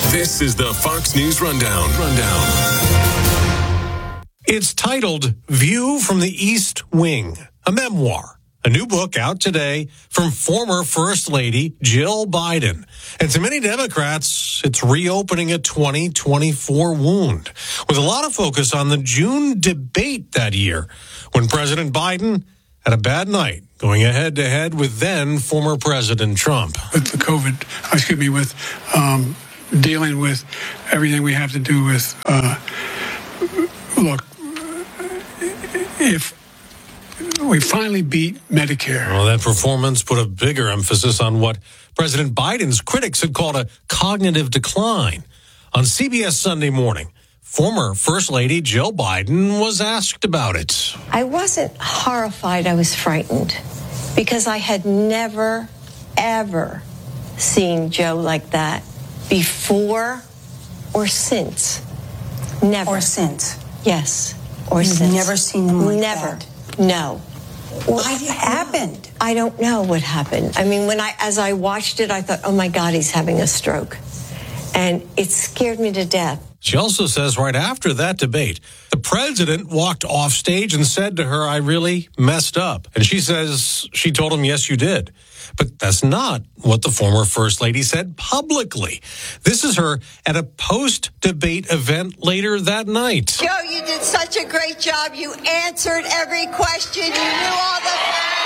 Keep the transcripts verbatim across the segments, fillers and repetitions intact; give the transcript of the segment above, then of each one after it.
This is the Fox News Rundown. Rundown. It's titled View from the East Wing, a memoir. A new book out today from former First Lady Jill Biden. And to many Democrats, it's reopening a twenty twenty-four wound, with a lot of focus on the June debate that year, when President Biden had a bad night going head-to-head with then former President Trump. With the COVID, excuse me, with um, dealing with everything we have to do with, uh, look, if we finally beat Medicare. Well, that performance put a bigger emphasis on what President Biden's critics had called a cognitive decline. On C B S Sunday Morning, former First Lady Jill Biden was asked about it. I wasn't horrified. I was frightened because I had never, ever seen Joe like that before or since. Never. Or since. Yes. Or You've since. never seen him like never. that? No. What happened? I don't know what happened. I mean, when I, as I watched it, I thought, oh my God, he's having a stroke. And it scared me to death. She also says right after that debate, the president walked off stage and said to her, I really messed up. And she says she told him, yes, you did. But that's not what the former First Lady said publicly. This is her at a post-debate event later that night. Joe, you did such a great job. You answered every question. You knew all the...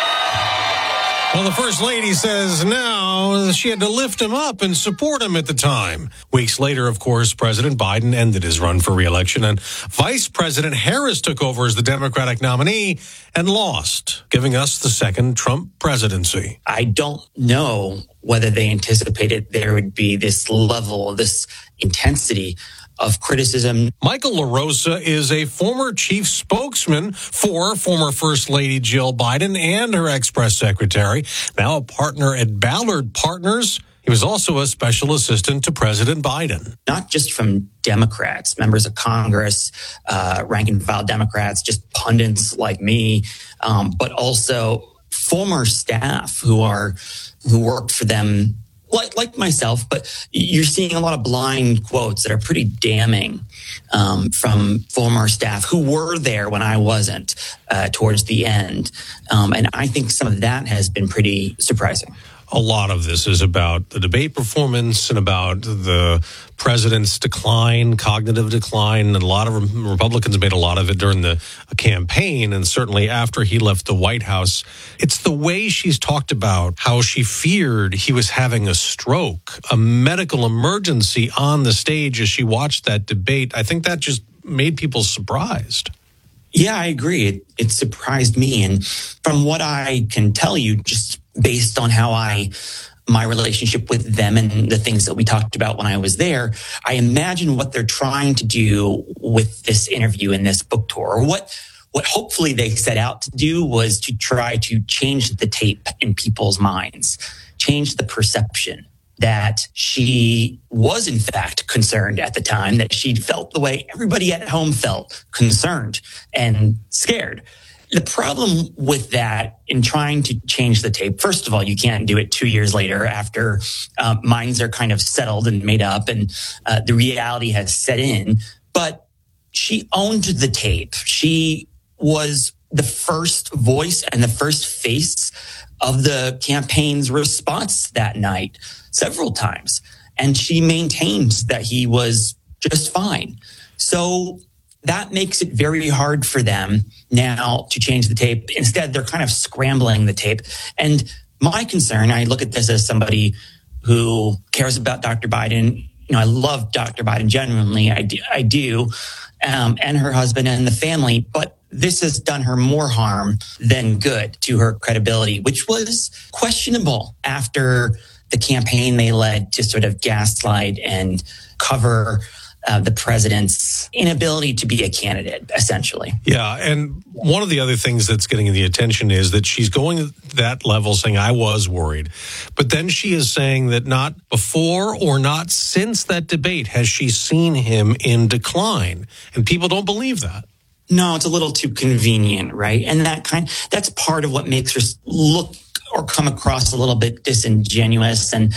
Well, the First Lady says now she had to lift him up and support him at the time. Weeks later, of course, President Biden ended his run for re-election, and Vice President Harris took over as the Democratic nominee and lost, giving us the second Trump presidency. I don't know whether they anticipated there would be this level, this intensity of criticism. Michael LaRosa is a former chief spokesman for former First Lady Jill Biden and her ex-press secretary, now a partner at Ballard Partners. He was also a special assistant to President Biden. Not just from Democrats, members of Congress, uh, rank and file Democrats, just pundits like me, um, but also former staff who are who worked for them. Like, like myself, but you're seeing a lot of blind quotes that are pretty damning um, from former staff who were there when I wasn't uh, towards the end. Um, and I think some of that has been pretty surprising. A lot of this is about the debate performance and about the president's decline, cognitive decline. And a lot of Republicans made a lot of it during the campaign and certainly after he left the White House. It's the way she's talked about how she feared he was having a stroke, a medical emergency on the stage as she watched that debate. I think that just made people surprised. Yeah, I agree. It, it surprised me. And from what I can tell you, just based on how I, my relationship with them and the things that we talked about when I was there, I imagine what they're trying to do with this interview and this book tour, or what, what hopefully they set out to do was to try to change the tape in people's minds, change the perception that she was in fact concerned at the time, that she felt the way everybody at home felt, concerned and scared. The problem with that in trying to change the tape, first of all, you can't do it two years later after uh, minds are kind of settled and made up and uh, the reality has set in. But she owned the tape. She was the first voice and the first face of the campaign's response that night several times. And she maintained that he was just fine. So that makes it very hard for them now to change the tape. Instead, they're kind of scrambling the tape. And my concern, I look at this as somebody who cares about Doctor Biden. You know, I love Doctor Biden genuinely. I do, I do um, and her husband and the family. But this has done her more harm than good to her credibility, which was questionable after the campaign they led to sort of gaslight and cover uh, the president's inability to be a candidate, essentially. Yeah, and one of the other things that's getting the attention is that she's going at that level saying, I was worried. But then she is saying that not before or not since that debate has she seen him in decline. And people don't believe that. No, it's a little too convenient, right? And that kind that's part of what makes her look or come across a little bit disingenuous. And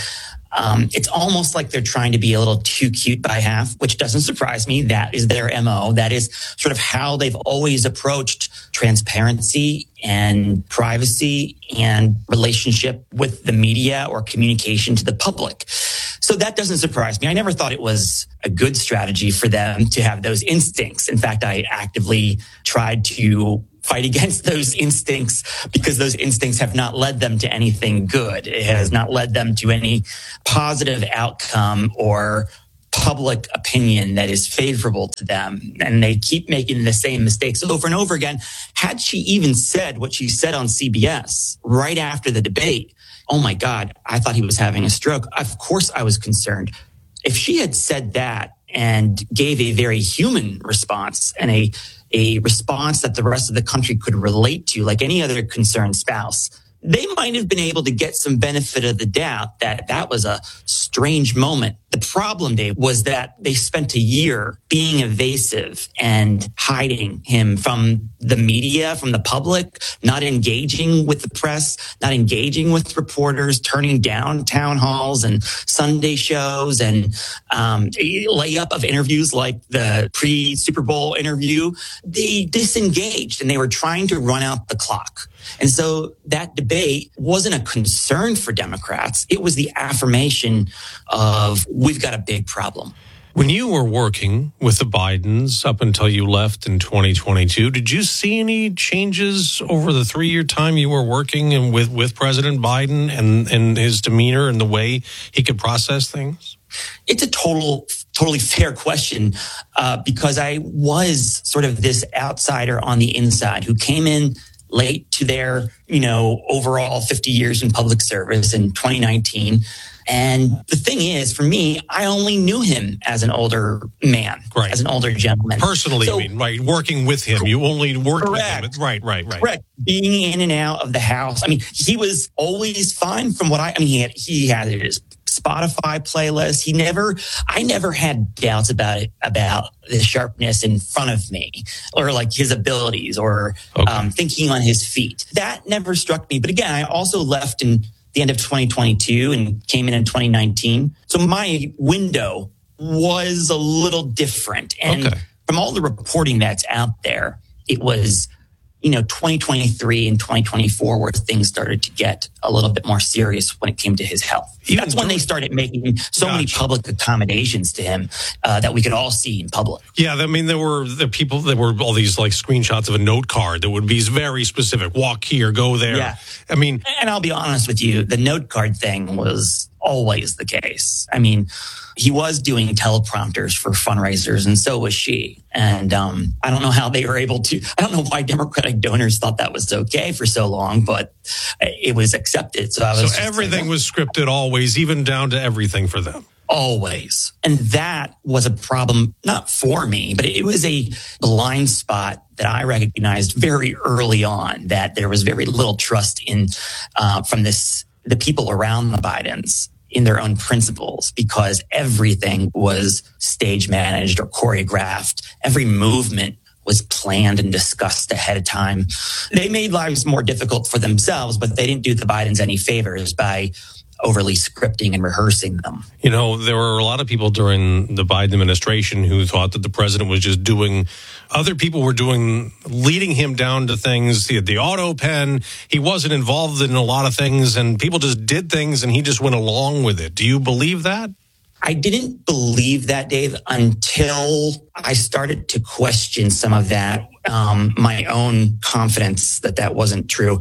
Um, it's almost like they're trying to be a little too cute by half, which doesn't surprise me. That is their M O. That is sort of how they've always approached transparency and privacy and relationship with the media or communication to the public. So that doesn't surprise me. I never thought it was a good strategy for them to have those instincts. In fact, I actively tried to fight against those instincts because those instincts have not led them to anything good. It has not led them to any positive outcome or public opinion that is favorable to them. And they keep making the same mistakes over and over again. Had she even said what she said on C B S right after the debate, oh my God, I thought he was having a stroke. Of course I was concerned. If she had said that and gave a very human response and a a response that the rest of the country could relate to, like any other concerned spouse, they might have been able to get some benefit of the doubt that that was a strange moment. The problem, Dave, was that they spent a year being evasive and hiding him from the media, from the public, not engaging with the press, not engaging with reporters, turning down town halls and Sunday shows and um, a layup of interviews like the pre-Super Bowl interview. They disengaged and they were trying to run out the clock. And so that debate wasn't a concern for Democrats. It was the affirmation of we've got a big problem. When you were working with the Bidens up until you left in twenty twenty-two, did you see any changes over the three-year time you were working with, with President Biden and, and his demeanor and the way he could process things? It's a total, totally fair question uh, because I was sort of this outsider on the inside who came in late to their, you know, overall fifty years in public service in twenty nineteen. And the thing is, for me, I only knew him as an older man, right. as an older gentleman. Personally, so, I mean, right, working with him. You only worked correct. with him. Right, right, right. Correct. Being in and out of the house. I mean, he was always fine from what I, I mean, he had, he had his Spotify playlist. He never, I never had doubts about it, about the sharpness in front of me or like his abilities or okay. um, thinking on his feet. That never struck me. But again, I also left in the end of twenty twenty-two and came in in twenty nineteen. So my window was a little different. And okay. from all the reporting that's out there, it was, you know, twenty twenty-three and twenty twenty-four where things started to get a little bit more serious when it came to his health. Even That's when they started making so gotcha. many public accommodations to him uh, that we could all see in public. Yeah, I mean, there were the people, there were all these like screenshots of a note card that would be very specific. Walk here, go there. Yeah. I mean, and I'll be honest with you, the note card thing was always the case. I mean, he was doing teleprompters for fundraisers, and so was she. And um, I don't know how they were able to, I don't know why Democratic donors thought that was okay for so long, but it was accepted. So, I was so everything like, was scripted always, even down to everything for them. Always. And that was a problem, not for me, but it was a blind spot that I recognized very early on, that there was very little trust in uh, from this the people around the Bidens in their own principles, because everything was stage managed or choreographed. Every movement was planned and discussed ahead of time. They made lives more difficult for themselves, but they didn't do the Bidens any favors by overly scripting and rehearsing them. You know, there were a lot of people during the Biden administration who thought that the president was just doing, other people were doing, leading him down to things. He had the auto pen. He wasn't involved in a lot of things, and people just did things and he just went along with it. Do you believe that? I didn't believe that, Dave, until I started to question some of that, um, my own confidence that that wasn't true,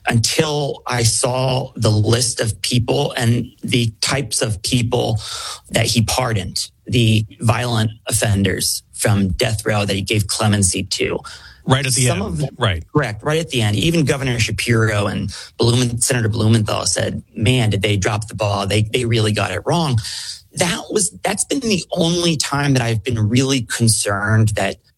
until I saw the list of people and the types of people that he pardoned, the violent offenders from death row that he gave clemency to. Right at the Some end, of them, right. Correct, right at the end. Even Governor Shapiro and Blumen, Senator Blumenthal said, man, did they drop the ball. They they really got it wrong. That was, that's been the only time that I've been really concerned that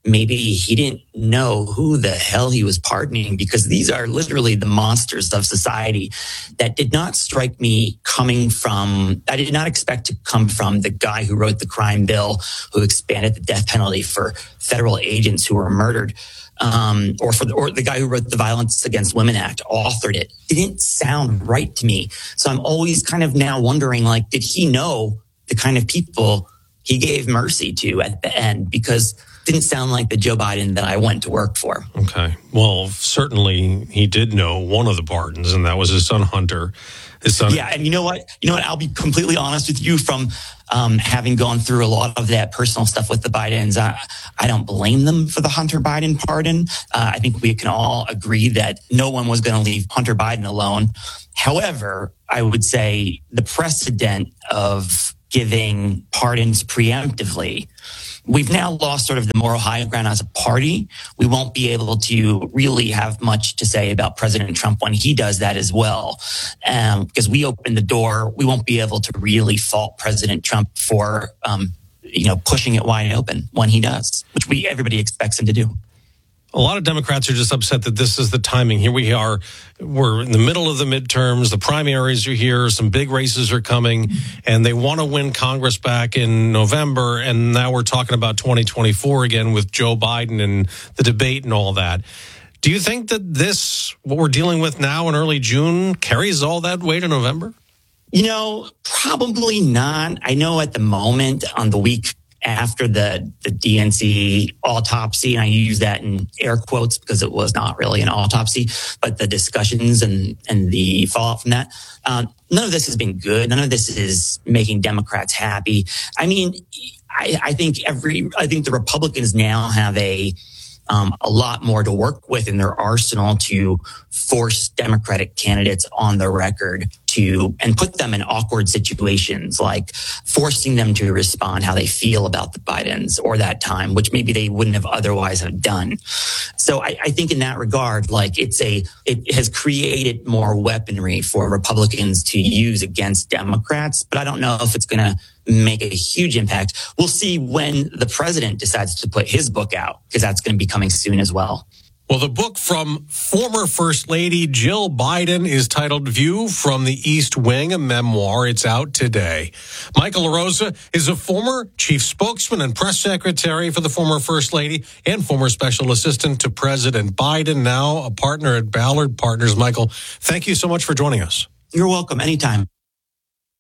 maybe he didn't know who the hell he was pardoning, because these are literally the monsters of society that did not strike me coming from, I did not expect to come from the guy who wrote the crime bill, who expanded the death penalty for federal agents who were murdered. Um, or for the, or the guy who wrote the Violence Against Women Act, authored it. It didn't sound right to me. So I'm always kind of now wondering, like, did he know the kind of people he gave mercy to at the end? Because it didn't sound like the Joe Biden that I went to work for. Okay. Well, certainly he did know one of the pardons, and that was his son, Hunter. His son. Yeah. And you know what? You know what? I'll be completely honest with you, from um, having gone through a lot of that personal stuff with the Bidens. I, I don't blame them for the Hunter Biden pardon. Uh, I think we can all agree that no one was going to leave Hunter Biden alone. However, I would say the precedent of giving pardons preemptively, we've now lost sort of the moral high ground as a party. We won't be able to really have much to say about President Trump when he does that as well. Um, because we opened the door, we won't be able to really fault President Trump for, um, you know, pushing it wide open when he does, which we, everybody expects him to do. A lot of Democrats are just upset that this is the timing. Here we are. We're in the middle of the midterms. The primaries are here. Some big races are coming, and they want to win Congress back in November. And now we're talking about twenty twenty-four again with Joe Biden and the debate and all that. Do you think that this, what we're dealing with now in early June, carries all that weight in November? You know, probably not. I know at the moment, on the week after the, the D N C autopsy, and I use that in air quotes because it was not really an autopsy, but the discussions and, and the fallout from that, um, none of this has been good. None of this is making Democrats happy. I mean, I, I think every, I think the Republicans now have a, Um, a lot more to work with in their arsenal to force Democratic candidates on the record to, and put them in awkward situations, like forcing them to respond how they feel about the Bidens or that time, which maybe they wouldn't have otherwise have done. So I, I think in that regard, like it's a, it has created more weaponry for Republicans to use against Democrats, but I don't know if it's going to make a huge impact. We'll see when the president decides to put his book out, because that's going to be coming soon as well. Well, the book from former First Lady Jill Biden is titled View from the East Wing, a memoir. It's out today. Michael LaRosa is a former chief spokesman and press secretary for the former First Lady and former special assistant to President Biden, now a partner at Ballard Partners. Michael, thank you so much for joining us. You're welcome. Anytime.